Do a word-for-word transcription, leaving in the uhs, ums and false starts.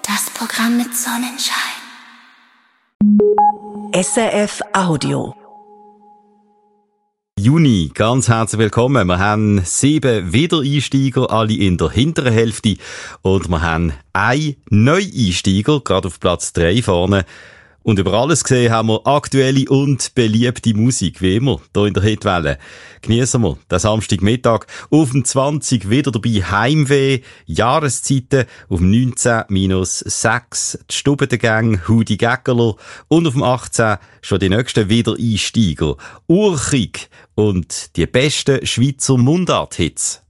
Das Programm mit Sonnenschein. S R F Audio. Juni, ganz herzlich willkommen. Wir haben sieben Wiedereinsteiger, alle in der hinteren Hälfte. Und wir haben einen Neueinsteiger, gerade auf Platz drei vorne. Und über alles gesehen haben wir aktuelle und beliebte Musik, wie immer, hier in der Hitwelle. Geniessen wir den Samstagmittag. Auf dem zwanzig wieder dabei Heimweh, Jahreszeiten, auf dem neunzehn minus sechs die Stubendengang, Hudi Gäckerler und auf dem achtzehn schon die nächsten Wiedereinsteiger. Urchig und die besten Schweizer Mundart-Hits.